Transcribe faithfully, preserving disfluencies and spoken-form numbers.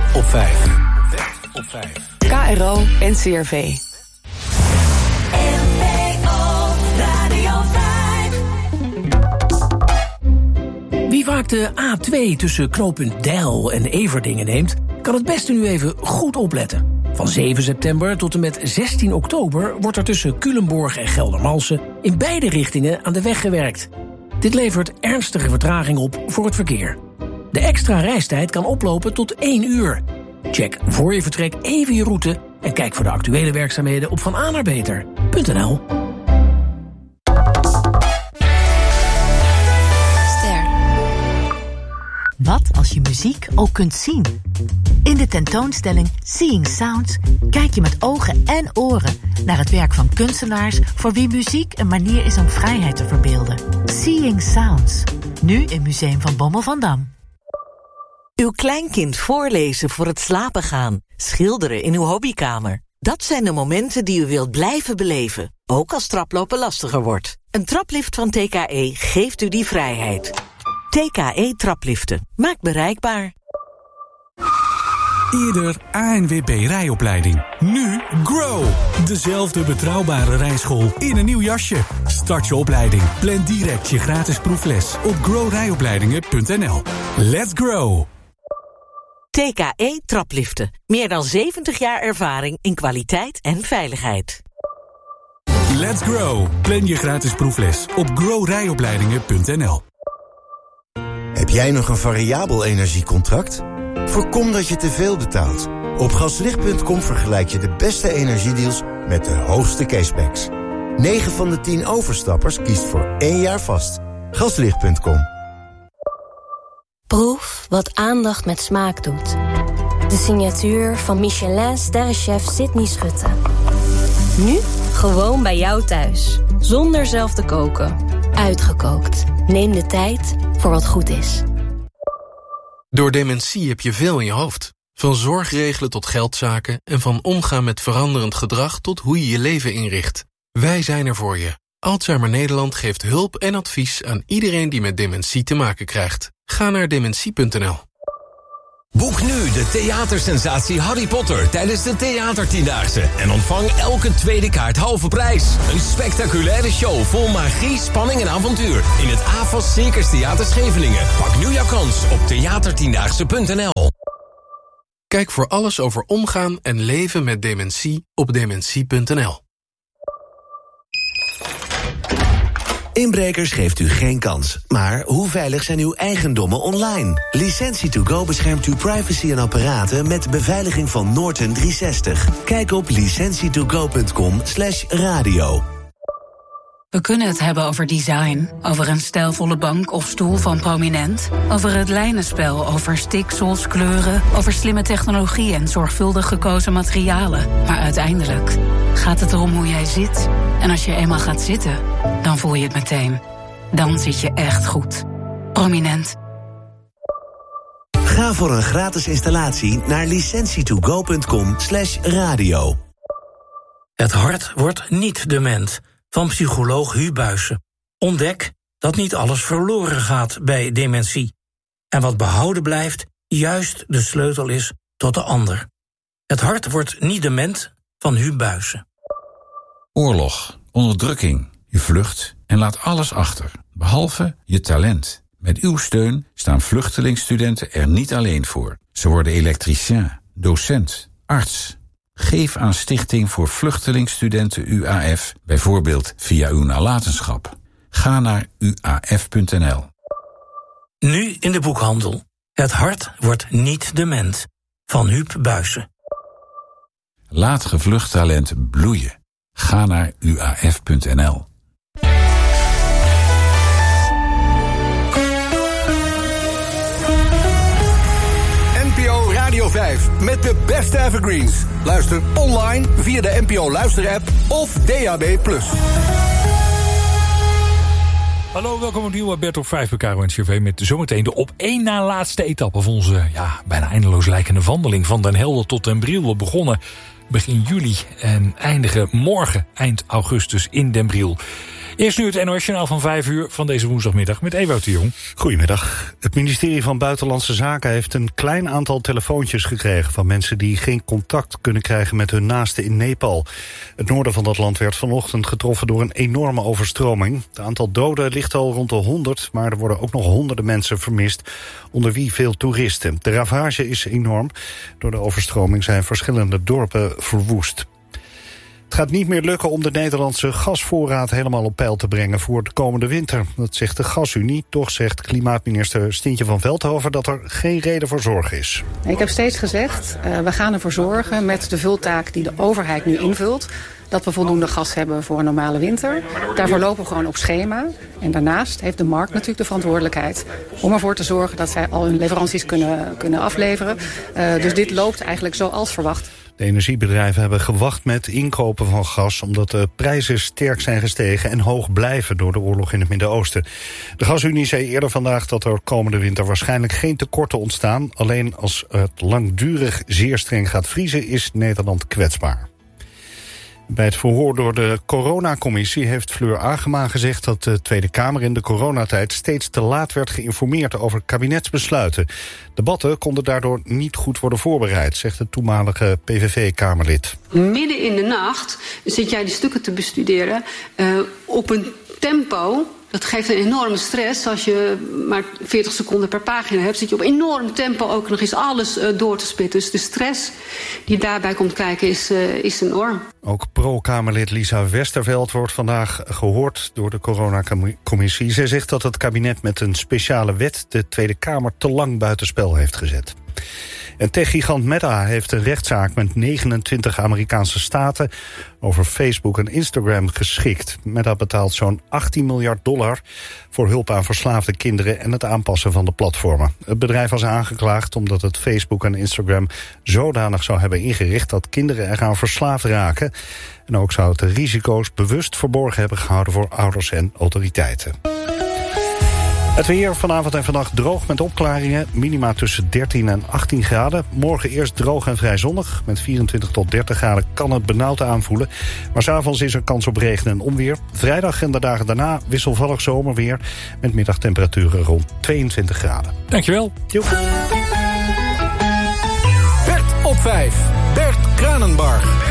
op vijf. Op vijf. K R O en C R V. Wie vaak de A twee tussen knooppunt Deil en Everdingen neemt, kan het beste nu even goed opletten. Van zeven september tot en met zestien oktober wordt er tussen Culemborg en Geldermalsen in beide richtingen aan de weg gewerkt. Dit levert ernstige vertraging op voor het verkeer. De extra reistijd kan oplopen tot één uur. Check voor je vertrek even je route en kijk voor de actuele werkzaamheden op van a naar beter punt n l. Wat als je muziek ook kunt zien? In de tentoonstelling Seeing Sounds kijk je met ogen en oren naar het werk van kunstenaars voor wie muziek een manier is om vrijheid te verbeelden. Seeing Sounds, nu in Museum van Bommel van Dam. Uw kleinkind voorlezen voor het slapen gaan, schilderen in uw hobbykamer. Dat zijn de momenten die u wilt blijven beleven, ook als traplopen lastiger wordt. Een traplift van T K E geeft u die vrijheid. T K E trapliften. Maakt bereikbaar. Eerder A N W B rijopleiding. Nu Grow. Dezelfde betrouwbare rijschool in een nieuw jasje. Start je opleiding. Plan direct je gratis proefles op grow rijopleidingen punt n l. Let's grow. T K E trapliften. Meer dan zeventig jaar ervaring in kwaliteit en veiligheid. Let's grow. Plan je gratis proefles op grow rijopleidingen punt n l. Heb jij nog een variabel energiecontract? Voorkom dat je te veel betaalt. Op gaslicht punt com vergelijk je de beste energiedeals met de hoogste cashbacks. negen van de tien overstappers kiest voor één jaar vast. gaslicht punt com. Proef wat aandacht met smaak doet. De signatuur van Michelin-sterrenchef Sydney Schutte. Nu gewoon bij jou thuis. Zonder zelf te koken. Uitgekookt. Neem de tijd voor wat goed is. Door dementie heb je veel in je hoofd. Van zorgregelen tot geldzaken en van omgaan met veranderend gedrag tot hoe je je leven inricht. Wij zijn er voor je. Alzheimer Nederland geeft hulp en advies aan iedereen die met dementie te maken krijgt. Ga naar dementie punt n l. Boek nu de theatersensatie Harry Potter tijdens de Theatertiendaagse en ontvang elke tweede kaart halve prijs. Een spectaculaire show vol magie, spanning en avontuur in het A F A S Circus Theater Scheveningen. Pak nu jouw kans op theatertiendaagse punt n l. Kijk voor alles over omgaan en leven met dementie op dementie punt n l. Inbrekers geeft u geen kans. Maar hoe veilig zijn uw eigendommen online? Licentie to go beschermt uw privacy en apparaten met beveiliging van Norton driehonderdzestig. Kijk op licentie to go punt com slash radio. We kunnen het hebben over design, over een stijlvolle bank of stoel van Prominent, over het lijnenspel, over stiksels, kleuren, over slimme technologie en zorgvuldig gekozen materialen. Maar uiteindelijk gaat het erom hoe jij zit. En als je eenmaal gaat zitten, dan voel je het meteen. Dan zit je echt goed. Prominent. Ga voor een gratis installatie naar licentie to go punt com slash radio. Het hart wordt niet dement. Van psycholoog Hu Buijsen. Ontdek dat niet alles verloren gaat bij dementie. En wat behouden blijft, juist de sleutel is tot de ander. Het hart wordt niet dement van Hu Buijsen. Oorlog, onderdrukking, je vlucht en laat alles achter, behalve je talent. Met uw steun staan vluchtelingstudenten er niet alleen voor. Ze worden elektricien, docent, arts. Geef aan Stichting voor Vluchtelingstudenten U A F, bijvoorbeeld via uw nalatenschap. Ga naar u a f punt n l. Nu in de boekhandel. Het hart wordt niet dement. Van Huub Buijsen. Laat gevlucht talent bloeien. Ga naar u a f punt n l. Radio vijf met de beste evergreens. Luister online via de N P O Luister-app of D A B plus. Hallo, welkom opnieuw bij Bertop vijf bij K R O en C R V... met zometeen de op één na laatste etappe van onze ja, bijna eindeloos lijkende wandeling... van Den Helder tot Den Briel. We begonnen begin juli en eindigen morgen, eind augustus, in Den Briel. Eerst nu het N O S-journaal van vijf uur van deze woensdagmiddag met Ewout de Jong. Goedemiddag. Het ministerie van Buitenlandse Zaken heeft een klein aantal telefoontjes gekregen van mensen die geen contact kunnen krijgen met hun naasten in Nepal. Het noorden van dat land werd vanochtend getroffen door een enorme overstroming. Het aantal doden ligt al rond de honderd, maar er worden ook nog honderden mensen vermist, onder wie veel toeristen. De ravage is enorm. Door de overstroming zijn verschillende dorpen verwoest. Het gaat niet meer lukken om de Nederlandse gasvoorraad helemaal op peil te brengen voor de komende winter. Dat zegt de Gasunie. Toch zegt klimaatminister Stientje van Veldhoven dat er geen reden voor zorg is. Ik heb steeds gezegd, uh, we gaan ervoor zorgen met de vultaak die de overheid nu invult, dat we voldoende gas hebben voor een normale winter. Daarvoor lopen we gewoon op schema. En daarnaast heeft de markt natuurlijk de verantwoordelijkheid om ervoor te zorgen dat zij al hun leveranties kunnen, kunnen afleveren. Uh, dus dit loopt eigenlijk zoals verwacht. De energiebedrijven hebben gewacht met inkopen van gas omdat de prijzen sterk zijn gestegen en hoog blijven door de oorlog in het Midden-Oosten. De Gasunie zei eerder vandaag dat er komende winter waarschijnlijk geen tekorten ontstaan. Alleen als het langdurig zeer streng gaat vriezen is Nederland kwetsbaar. Bij het verhoor door de coronacommissie heeft Fleur Agema gezegd dat de Tweede Kamer in de coronatijd steeds te laat werd geïnformeerd over kabinetsbesluiten. Debatten konden daardoor niet goed worden voorbereid, zegt het toenmalige P V V-Kamerlid. Midden in de nacht zit jij die stukken te bestuderen uh, op een tempo. Dat geeft een enorme stress. Als je maar veertig seconden per pagina hebt, zit je op enorm tempo ook nog eens alles uh, door te spitten. Dus de stress die daarbij komt kijken is, uh, is enorm. Ook pro-Kamerlid Lisa Westerveld wordt vandaag gehoord door de coronacommissie. Zij zegt dat het kabinet met een speciale wet de Tweede Kamer te lang buitenspel heeft gezet. En techgigant Meta heeft een rechtszaak met negenentwintig Amerikaanse staten over Facebook en Instagram geschikt. Meta betaalt zo'n achttien miljard dollar voor hulp aan verslaafde kinderen en het aanpassen van de platformen. Het bedrijf was aangeklaagd omdat het Facebook en Instagram zodanig zou hebben ingericht dat kinderen eraan verslaafd raken. En ook zou het de risico's bewust verborgen hebben gehouden voor ouders en autoriteiten. Het weer vanavond en vannacht droog met opklaringen. Minima tussen dertien en achttien graden. Morgen eerst droog en vrij zonnig. Met vierentwintig tot dertig graden kan het benauwd aanvoelen. Maar 's avonds is er kans op regen en onweer. Vrijdag en de dagen daarna wisselvallig zomerweer. Met middagtemperaturen rond tweeëntwintig graden. Dankjewel. Bert op vijf. Bert Kranenbarg.